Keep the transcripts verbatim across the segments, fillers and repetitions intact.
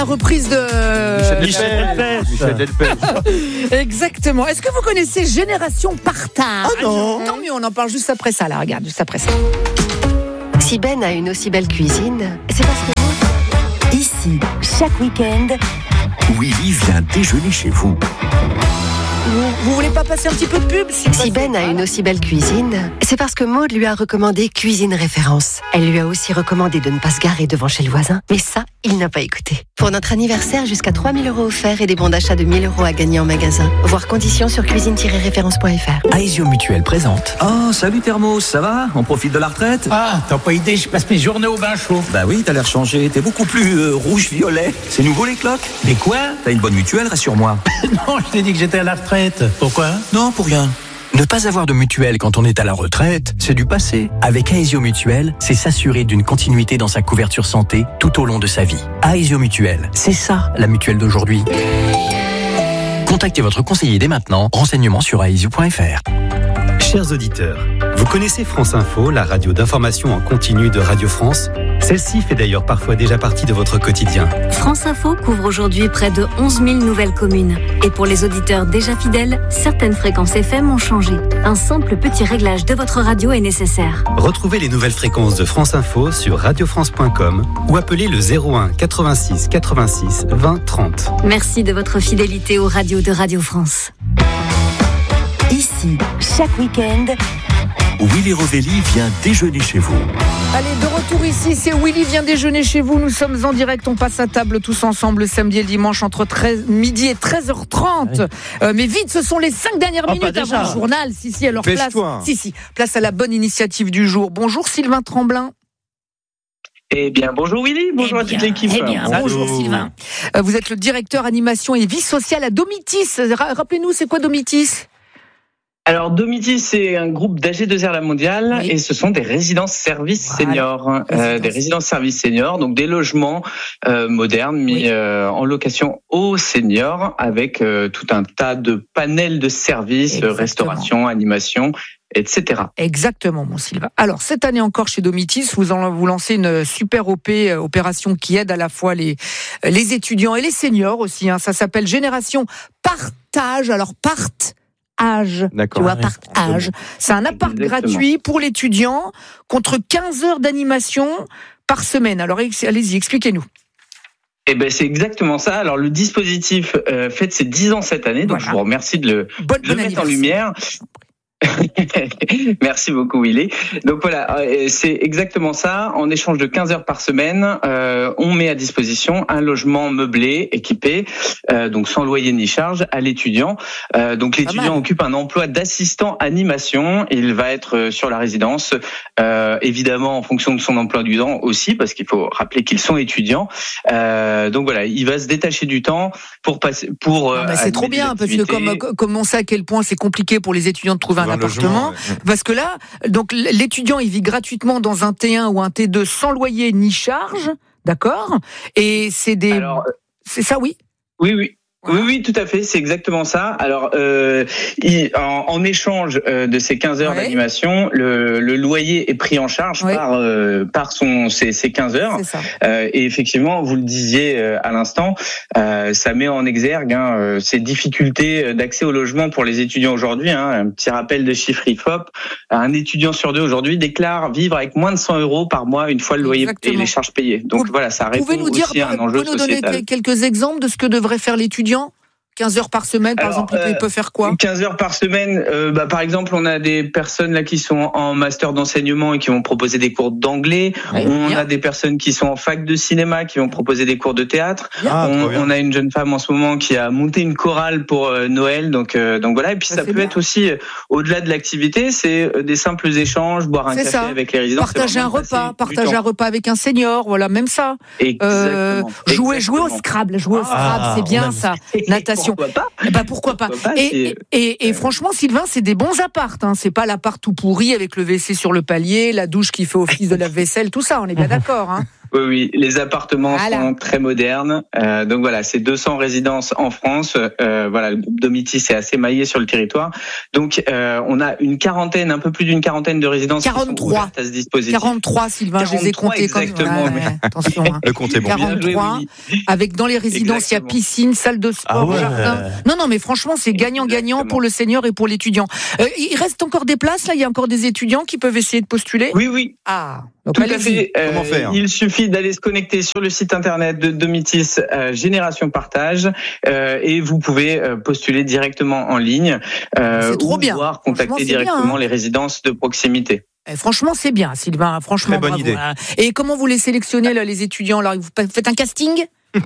Reprise de Michel Delpech. Michel Delpech. Exactement. Est-ce que vous connaissez Génération Partage? Oh non. Tant mieux, on en parle juste après ça. Là, regarde, juste après ça. Si Ben a une aussi belle cuisine, c'est parce que ici, chaque week-end, Willy vient déjeuner chez vous. Vous, vous voulez pas passer un petit peu de pub? Si, si Ben a une aussi belle cuisine, c'est parce que Maud lui a recommandé Cuisine Référence. Elle lui a aussi recommandé de ne pas se garer devant chez le voisin, mais ça, il n'a pas écouté. Pour notre anniversaire, jusqu'à trois mille euros offerts et des bons d'achat de mille euros à gagner en magasin. Voir conditions sur cuisine tiret référence point f r. Aesio Mutuelle présente. Oh, salut Thermos, ça va? On profite de la retraite? Ah, t'as pas idée, je passe mes journées au bain chaud. Bah oui, t'as l'air changé, t'es beaucoup plus euh, rouge-violet. C'est nouveau les cloques? Mais quoi? T'as une bonne mutuelle, rassure-moi. Non, je t'ai dit que j'étais à la retraite. Pourquoi? Non, pour rien. Ne pas avoir de mutuelle quand on est à la retraite, c'est du passé. Avec Aesio Mutuelle, c'est s'assurer d'une continuité dans sa couverture santé tout au long de sa vie. Aesio Mutuelle, c'est ça la mutuelle d'aujourd'hui. Contactez votre conseiller dès maintenant. Renseignements sur aesio point f r. Chers auditeurs, vous connaissez France Info, la radio d'information en continu de Radio France? Celle-ci fait d'ailleurs parfois déjà partie de votre quotidien. France Info couvre aujourd'hui près de onze mille nouvelles communes. Et pour les auditeurs déjà fidèles, certaines fréquences F M ont changé. Un simple petit réglage de votre radio est nécessaire. Retrouvez les nouvelles fréquences de France Info sur radio france point com ou appelez le zéro un quatre-vingt-six quatre-vingt-six vingt trente. Merci de votre fidélité aux radios de Radio France. Ici, chaque week-end, Willy Rovelli vient déjeuner chez vous. Allez, de retour ici, c'est Willy vient déjeuner chez vous. Nous sommes en direct, on passe à table tous ensemble le samedi et le dimanche entre treize, midi et treize heures trente. Oui. Euh, mais vite, ce sont les cinq dernières oh, minutes avant le journal. Si, si, alors place, si, si, place à la bonne initiative du jour. Bonjour Sylvain Tremblin. Eh bien, bonjour Willy, bonjour eh à toute l'équipe. Eh bien, bonjour Sylvain. Euh, vous êtes le directeur animation et vie sociale à Domitis. Rappelez-nous, c'est quoi Domitis ? Alors, Domitis, c'est un groupe d'A G deux R La Mondiale oui. et ce sont des résidences services voilà. seniors. Euh, des résidences services seniors, donc des logements euh, modernes mis oui. euh, en location aux seniors avec euh, tout un tas de panels de services, Exactement. restauration, animation, et cetera. Exactement, mon Sylvain. Alors, cette année encore chez Domitis, vous, en, vous lancez une super O P, opération qui aide à la fois les, les étudiants et les seniors aussi. Hein. Ça s'appelle Génération Partage. Alors, parte Âge, tu vois, part âge. C'est un appart Exactement. gratuit pour l'étudiant contre quinze heures d'animation par semaine. Alors, allez-y, expliquez-nous. Eh ben, c'est exactement ça. Alors, le dispositif euh, fête ses dix ans cette année, donc voilà. je vous remercie de le, Bonne, de le mettre en lumière. Merci beaucoup Willy. Donc voilà, c'est exactement ça. En échange de quinze heures par semaine, euh, on met à disposition un logement meublé, équipé, euh, donc sans loyer ni charge, à l'étudiant. Euh, donc l'étudiant occupe un emploi d'assistant animation. Il va être sur la résidence, euh, évidemment en fonction de son emploi du temps aussi, parce qu'il faut rappeler qu'ils sont étudiants. Euh, donc voilà, il va se détacher du temps pour passer, pour. Ah bah c'est trop bien parce que comme comme on sait à quel point c'est compliqué pour les étudiants de trouver un appartement, ouais. parce que là, donc l'étudiant il vit gratuitement dans un T un ou un T deux sans loyer ni charge, d'accord ? Et c'est des, Alors, c'est ça, oui. Oui, oui. Oui, oui, tout à fait, c'est exactement ça. Alors, euh, il, en, en échange euh, de ces quinze heures ouais. d'animation, le, le loyer est pris en charge ouais. par euh, par son ces, ces quinze heures. C'est ça. Euh, et effectivement, vous le disiez euh, à l'instant, euh, ça met en exergue hein, euh, ces difficultés d'accès au logement pour les étudiants aujourd'hui. Hein. Un petit rappel de chiffres I F O P, un étudiant sur deux aujourd'hui déclare vivre avec moins de cent euros par mois une fois le loyer Exactement. et les charges payées. Donc vous, voilà, ça répond pouvez nous dire, aussi à un enjeu sociétal. Vous nous donner quelques exemples de ce que devrait faire l'étudiant ? quinze heures par semaine, par Alors, exemple, euh, il peut faire quoi ? quinze heures par semaine, euh, bah, par exemple, on a des personnes là qui sont en master d'enseignement et qui vont proposer des cours d'anglais. Ouais, on bien. a des personnes qui sont en fac de cinéma qui vont proposer des cours de théâtre. Ah, on, on a une jeune femme en ce moment qui a monté une chorale pour euh, Noël, donc euh, donc voilà. Et puis ça, ça peut bien. être aussi euh, au-delà de l'activité, c'est euh, des simples échanges, boire un c'est café ça. avec les résidents. Partager un repas, partager un repas avec un senior, voilà, même ça. Exactement. Euh, jouer, Exactement. jouer au Scrabble, jouer au Scrabble, ah, c'est bien ça. Natation. Pourquoi pas ? Bah pourquoi pas. Pourquoi pas et, et, et, et franchement, Sylvain, c'est des bons appartes. Hein. C'est pas l'appart tout pourri avec le W C sur le palier, la douche qui fait office de lave-vaisselle, tout ça. On est bien d'accord. Hein. Oui, oui, les appartements voilà. sont très modernes. Euh, donc voilà, c'est deux cents résidences en France. Euh, voilà, le groupe Domitis est assez maillé sur le territoire. Donc euh, on a une quarantaine, un peu plus d'une quarantaine de résidences quarante-trois. qui sont ouvertes à ce dispositif. quarante-trois, Sylvain, je les ai comptés. Exactement. Comme... Ouais, ouais, attention. Hein. Le compte est bon. quarante-trois, oui. avec dans les résidences, il y a piscine, salle de sport, Ah ouais. jardin. Non, non, mais franchement, c'est gagnant-gagnant pour le senior et pour l'étudiant. Euh, il reste encore des places, là, il y a encore des étudiants qui peuvent essayer de postuler. Oui, oui. Ah, donc Tout allez-y. à fait. Euh, Comment faire ? Il suffit d'aller se connecter sur le site internet de Domitis euh, Génération Partage euh, et vous pouvez euh, postuler directement en ligne euh, C'est trop ou bien. voir Franchement, contacter c'est bien, directement hein. les résidences de proximité. Eh, franchement, c'est bien, Sylvain. Franchement, Très bonne bravo, idée. hein. Et comment vous les sélectionnez, là, les étudiants là, vous faites un casting ?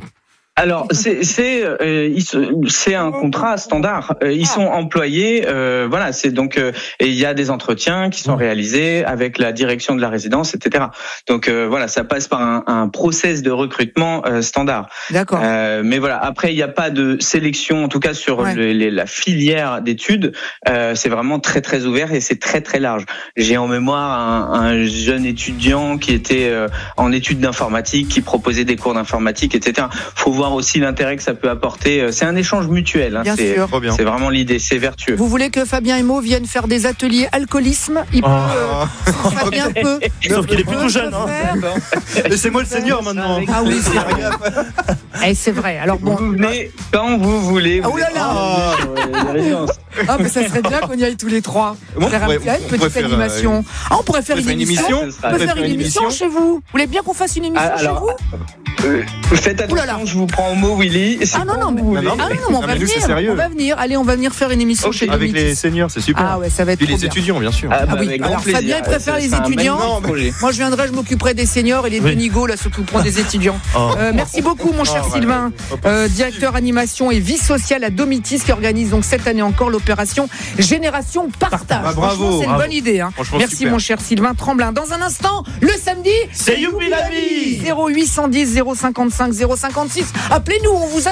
Alors c'est c'est euh, ils se- c'est un contrat standard. Euh, Ils sont employés, euh, voilà. C'est donc euh, et il y a des entretiens qui sont réalisés avec la direction de la résidence, et cetera. Donc euh, voilà, ça passe par un, un process de recrutement euh, standard. D'accord. Euh, mais voilà, après il n'y a pas de sélection, en tout cas sur Ouais. le- les- la filière d'études. Euh, c'est vraiment très très ouvert et c'est très très large. J'ai en mémoire un, un jeune étudiant qui était euh, en études d'informatique, qui proposait des cours d'informatique, et cetera. Faut voir aussi l'intérêt que ça peut apporter. C'est un échange mutuel. Hein. Bien c'est, sûr. Trop bien. c'est vraiment l'idée. C'est vertueux. Vous voulez que Fabien et Mo viennent faire des ateliers alcoolisme ? Il peut, euh, Fabien peut. Sauf qu'il est peut plutôt le jeune. Hein. faire. Laissez-moi le senior maintenant. Ah oui, c'est vrai. Eh, c'est vrai. Alors bon. Vous venez quand vous voulez. Ah, oh là là. Vous venez, euh, Ah, mais ça serait bien qu'on y aille tous les trois. Bon, faire un on petit- pourrait- une on petite pourrait faire, animation. euh, Ah, on pourrait faire on une pourrait faire une émission. émission. On peut faire une émission chez vous. Vous voulez bien qu'on fasse une émission Ah, chez alors, vous ? euh, Faites attention, Ouh là là. je vous prends au mot, Willy. C'est Ah non, quand non, mais, vous Non, voulez. non, ah, non, mais- non, mais on non, va mais nous, c'est venir. sérieux. On va venir. Allez, on va venir faire une émission Ok. chez Avec Domitis. les seniors, c'est super. Ah ouais, ça va être Puis trop les bien. étudiants, bien sûr. Ah, bah, Ah oui. avec grand Alors plaisir. Fabien, il préfère C'est- les c'est un étudiants. magnifique projet. Moi, je viendrai, je m'occuperai des seniors et les Oui. deux nigauds là s'occuperont des étudiants. Oh. Euh, merci beaucoup, mon cher Oh, ouais. Sylvain, euh, directeur animation et vie sociale à Domitis, qui organise donc cette année encore l'opération Génération Partage. Ah, bravo, Franchement, c'est une bravo. bonne idée. Hein. Franchement, Merci, super. mon cher Sylvain Tremblin. Dans un instant, le samedi, C'est Youpi la vie. zéro huit cent dix zéro cinquante-cinq zéro cinquante-six. Appelez-nous, on vous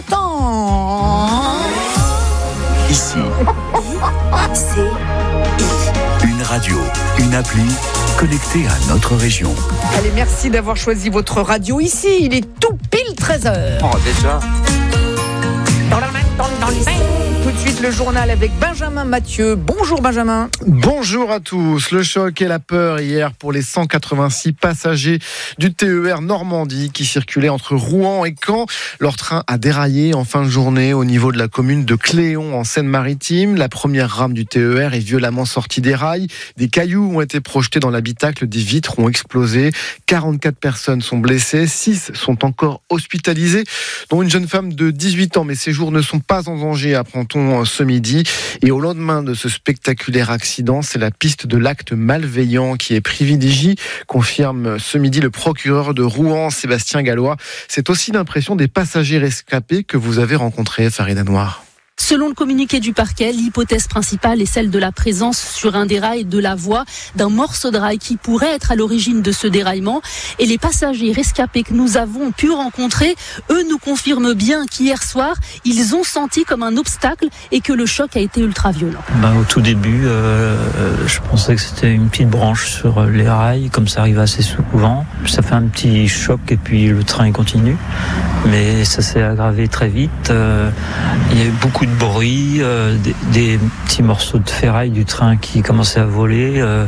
attend. Ici, une radio, une appli connectée à notre région. Allez, merci d'avoir choisi votre radio ici. Il est tout pile treize heures. Oh, déjà. Tout de suite, le journal avec Benjamin Mathieu. Bonjour Benjamin. Bonjour à tous. Le choc et la peur hier pour les cent quatre-vingt-six passagers du T E R Normandie qui circulaient entre Rouen et Caen. Leur train a déraillé en fin de journée au niveau de la commune de Cléon en Seine-Maritime. La première rame du T E R est violemment sortie des rails. Des cailloux ont été projetés dans l'habitacle, des vitres ont explosé. quarante-quatre personnes sont blessées, six sont encore hospitalisées, dont une jeune femme de dix-huit ans. Mais ces jours ne sont pas en danger, apprend-on ce midi. Et au lendemain de ce spectaculaire accident, c'est la piste de l'acte malveillant qui est privilégiée, confirme ce midi le procureur de Rouen, Sébastien Gallois. C'est aussi l'impression des passagers rescapés que vous avez rencontrés, Farida Noir. Selon le communiqué du parquet, l'hypothèse principale est celle de la présence sur un des rails de la voie d'un morceau de rail qui pourrait être à l'origine de ce déraillement. Et les passagers rescapés que nous avons pu rencontrer, eux nous confirment bien qu'hier soir, ils ont senti comme un obstacle et que le choc a été ultra violent. Ben, au tout début, euh, je pensais que c'était une petite branche sur les rails, comme ça arrive assez souvent. Ça fait un petit choc et puis le train continue. Mais ça s'est aggravé très vite. Euh, il y a eu beaucoup de bruit, euh, des, des petits morceaux de ferraille du train qui commençaient à voler. Euh,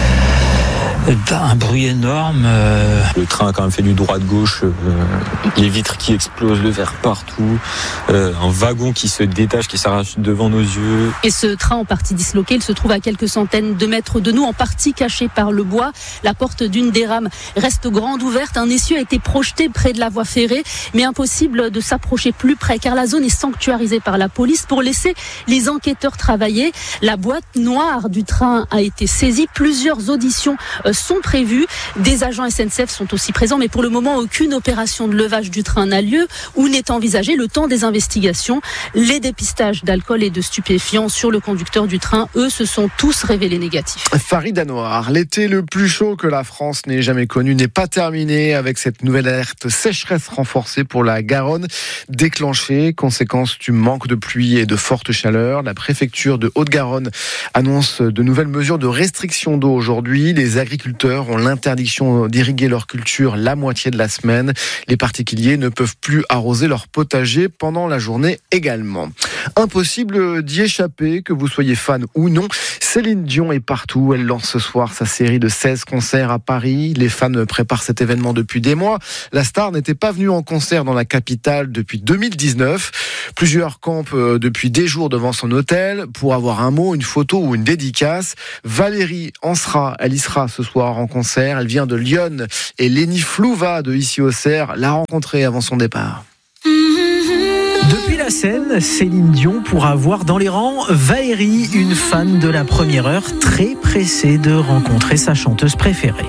un bruit énorme. Euh... Le train a quand même fait du droite-gauche, euh, les vitres qui explosent, le verre partout, euh, un wagon qui se détache, qui s'arrache devant nos yeux. Et ce train en partie disloqué, il se trouve à quelques centaines de mètres de nous, en partie caché par le bois. La porte d'une des rames reste grande ouverte. Un essieu a été projeté près de la voie ferrée, mais impossible de s'approcher plus près car la zone est sanctuarisée par la police pour laisser les enquêteurs travailler. La boîte noire du train a été saisie. Plusieurs auditions euh, sont prévues. Des agents S N C F sont aussi présents, mais pour le moment, aucune opération de levage du train n'a lieu ou n'est envisagée le temps des investigations. Les dépistages d'alcool et de stupéfiants sur le conducteur du train, eux, se sont tous révélés négatifs. Farida Noir, l'été le plus chaud que la France n'ait jamais connu n'est pas terminé avec cette nouvelle alerte sécheresse renforcée pour la Garonne déclenchée, conséquence du manque de pluie et de forte chaleur. La préfecture de Haute-Garonne annonce de nouvelles mesures de restriction d'eau aujourd'hui. Les agriculteurs agriculteurs ont l'interdiction d'irriguer leur culture la moitié de la semaine. Les particuliers ne peuvent plus arroser leur potager pendant la journée également. Impossible d'y échapper, que vous soyez fan ou non. Céline Dion est partout. Elle lance ce soir sa série de seize concerts à Paris. Les fans préparent cet événement depuis des mois. La star n'était pas venue en concert dans la capitale depuis deux mille dix-neuf. Plusieurs campent depuis des jours devant son hôtel pour avoir un mot, une photo ou une dédicace. Valérie en sera, elle y sera ce soir en concert. Elle vient de Lyon et Lénie Flouva de Ici Auxerre l'a rencontrée avant son départ. Depuis la scène, Céline Dion pourra voir dans les rangs Valérie, une fan de la première heure, très pressée de rencontrer sa chanteuse préférée.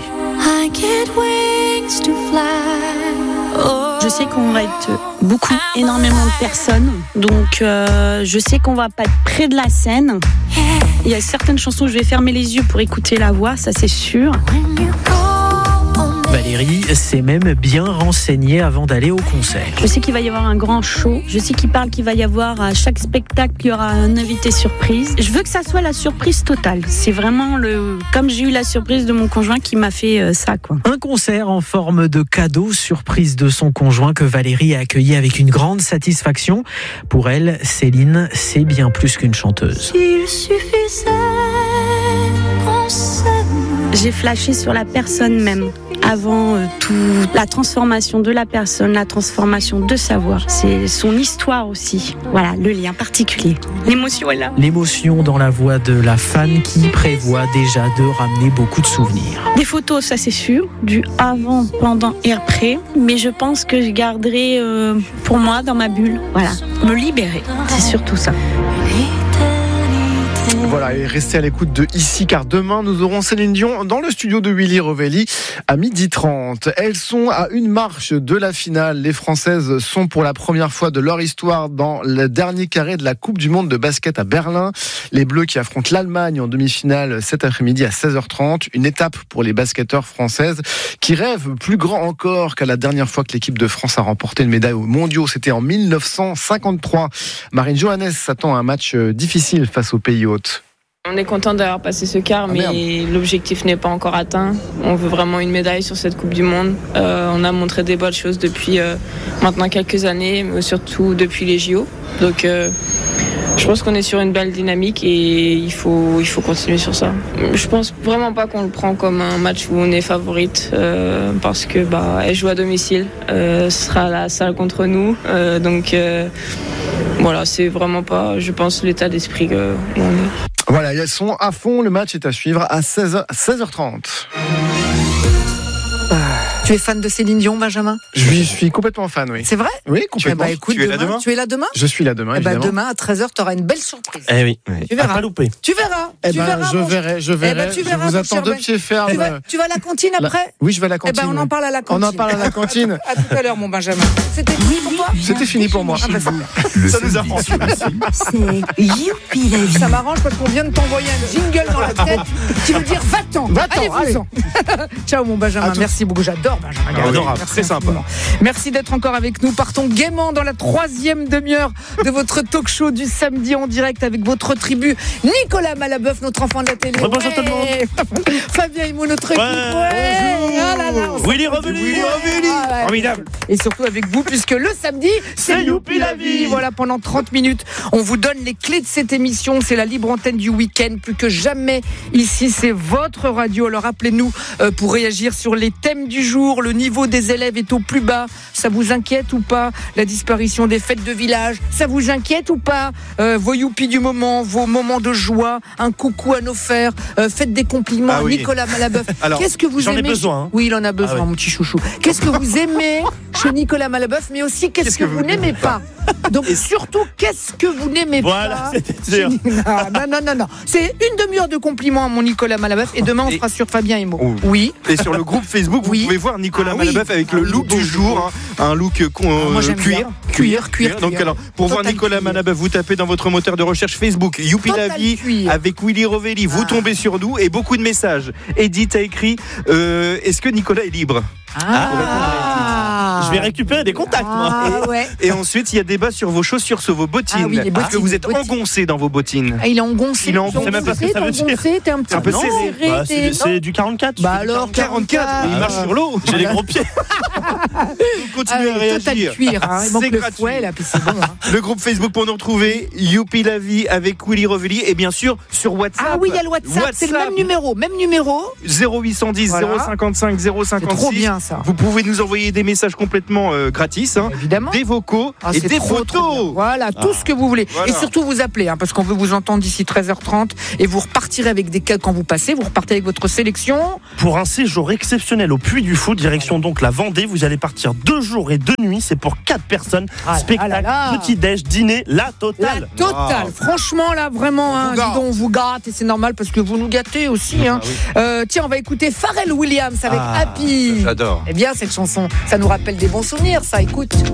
Je sais qu'on va être beaucoup, énormément de personnes, donc euh, je sais qu'on va pas être près de la scène. Il y a certaines chansons où je vais fermer les yeux pour écouter la voix, ça c'est sûr. Valérie s'est même bien renseignée avant d'aller au concert. Je sais qu'il va y avoir un grand show. Je sais qu'il parle qu'il va y avoir à chaque spectacle, il y aura un invité surprise. Je veux que ça soit la surprise totale. C'est vraiment le, comme j'ai eu la surprise de mon conjoint qui m'a fait ça, quoi. Un concert en forme de cadeau surprise de son conjoint que Valérie a accueilli avec une grande satisfaction. Pour elle, Céline, c'est bien plus qu'une chanteuse. S'il suffisait qu'on s'aime. J'ai flashé sur la personne même. Avant euh, tout, la transformation de la personne, la transformation de sa voix. C'est son histoire aussi. Voilà, le lien particulier. L'émotion est là. L'émotion dans la voix de la fan qui prévoit déjà de ramener beaucoup de souvenirs. Des photos, ça c'est sûr, du avant, pendant et après. Mais je pense que je garderai euh, pour moi dans ma bulle. Voilà, me libérer. C'est surtout ça. Voilà, et restez à l'écoute de Ici, car demain, nous aurons Céline Dion dans le studio de Willy Rovelli à midi trente. Elles sont à une marche de la finale. Les Françaises sont pour la première fois de leur histoire dans le dernier carré de la Coupe du Monde de basket à Berlin. Les Bleus qui affrontent l'Allemagne en demi-finale cet après-midi à seize heures trente. Une étape pour les basketteurs françaises qui rêvent plus grand encore qu'à la dernière fois que l'équipe de France a remporté une médaille aux mondiaux. C'était en mille neuf cent cinquante-trois. Marine Johannes s'attend à un match difficile face aux pays hôtes. On est content d'avoir passé ce quart, ah, mais merde. L'objectif n'est pas encore atteint. On veut vraiment une médaille sur cette Coupe du Monde. Euh, on a montré des bonnes choses depuis euh, maintenant quelques années, mais surtout depuis les J O. Donc euh, je pense qu'on est sur une belle dynamique et il faut, il faut continuer sur ça. Je pense vraiment pas qu'on le prend comme un match où on est favorite, euh, parce que bah, elle joue à domicile. Euh, ce sera la salle contre nous. Euh, donc euh, voilà, c'est vraiment pas, je pense, l'état d'esprit que où on est. Voilà, elles sont à fond, le match est à suivre à seize heures trente. Tu es fan de Céline Dion, Benjamin ? Je suis, je suis complètement fan, oui. C'est vrai ? Oui, complètement. Eh ben, écoute, tu es demain, là demain ? Tu es là demain ? Je suis là demain, eh ben, évidemment. Demain, à treize heures, tu auras une belle surprise. Eh oui. oui. Tu verras. À pas louper. Tu verras. Eh tu ben, verras, je mon... verrai, je verrai. Eh ben, tu verras, je vous attends de pied ferme. Tu vas, tu vas à la cantine après ? La... Oui, je vais à la cantine. Eh ben, on en parle à la cantine. On en parle à la cantine. À tout à l'heure, mon Benjamin. C'était fini pour toi ? C'était fini pour moi. Ah bah, Le ça nous apprend. C'est youpi la vie. Ça m'arrange parce qu'on vient de t'envoyer un jingle dans la tête qui veut dire va-t'en. Va-t'en. Allez-vous-en. Ciao, mon Benjamin. Merci beaucoup. J'adore Benjamin. Adorable. Très sympa. Merci d'être encore avec nous. Partons gaiement dans la troisième demi-heure de votre talk show du samedi en direct avec votre tribu. Nicolas Malabeuf, notre enfant de la télé. Bonjour ouais. tout le monde. Fabien Himou, notre équipe. Ouais. Ouais. Ah là là, Willy Rovelli. Ah ouais. Formidable. Et surtout avec vous, puisque le samedi, c'est Youpi la vie. Voilà, pendant trente minutes, on vous donne les clés de cette émission. C'est la libre antenne du week-end. Plus que jamais, ici, c'est votre radio. Alors appelez-nous euh, pour réagir sur les thèmes du jour. Le niveau des élèves est au plus bas. Ça vous inquiète ou pas ? La disparition des fêtes de village, ça vous inquiète ou pas ? euh, Vos youpis du moment, vos moments de joie, un coucou à nos fers, euh, faites des compliments à ah oui. Nicolas Malabeuf. Alors, qu'est-ce que vous j'en aimez ? Ai besoin, hein. Oui, il en a besoin, ah ouais. mon petit chouchou. Qu'est-ce que vous aimez chez Nicolas Malabeuf, mais aussi qu'est-ce, qu'est-ce que, que vous n'aimez pas ? Donc surtout, qu'est-ce que vous n'aimez voilà, pas ? C'était sûr. Non, non, non, non. C'est une demi-heure de compliments à mon Nicolas Malabeuf et demain on sera sur Fabien Himou. Oh. Oui. Et sur le groupe Facebook, vous oui. pouvez voir Nicolas ah, Malabeuf oui. avec le look ah, oui, du jour, hein, un look euh, ah, moi, j'aime cuir, bien. cuir, cuir, cuir. Donc alors, pour Total voir Nicolas cuir. Malabeuf, vous tapez dans votre moteur de recherche Facebook Youpi la vie avec Willy Rovelli. Vous ah. tombez sur nous et beaucoup de messages. Edith a écrit euh, est-ce que Nicolas est libre ? Ah. Je vais récupérer des contacts, ah, moi. Ouais. Et ensuite, il y a débat sur vos chaussures, sur vos bottines. Ah oui, les parce que bottines, vous êtes bottines. engoncé dans vos bottines. Ah, il est engoncé. Il est engoncé. C'est même pas ce que ça veut dire. Engoncé, t'es un petit Un peu non, serré. Bah, c'est, c'est du quarante-quatre. Bah alors, quarante-quatre, mais il marche sur l'eau. J'ai les gros pieds. Donc continuez ah, à réagir. Total cuir, hein. Il manque C'est le gratuit. fouet, là, puis c'est bon. Hein. Le groupe Facebook pour nous retrouver, Youpi la vie avec Willy Revelli et bien sûr sur WhatsApp. Ah oui, il y a le WhatsApp, WhatsApp, c'est le même numéro, même numéro. zéro huit cent dix, voilà. zéro cinquante-cinq, zéro cinquante-six. C'est trop bien ça. Vous pouvez nous envoyer des messages complètement euh, gratis, hein, évidemment, des vocaux ah, et des trop, photos. Trop voilà, tout ah. ce que vous voulez. Voilà. Et surtout vous appelez, hein, parce qu'on veut vous entendre d'ici treize heures trente et vous repartirez avec des cas quand vous passez, vous repartez avec votre sélection. Pour un séjour exceptionnel au Puy du Fou, direction donc la Vendée, vous allez partir deux jours et deux nuits, c'est pour quatre personnes. Ah Spectacle, là là. Petit-déj, dîner, la totale. La totale. Wow. Franchement, là, vraiment, hein, dis donc, on vous gâte et c'est normal parce que vous nous gâtez aussi. Hein. Ah, oui. euh, tiens, on va écouter Pharrell Williams avec ah, Happy. J'adore. Eh bien, cette chanson, ça nous rappelle des bons souvenirs, ça, écoute.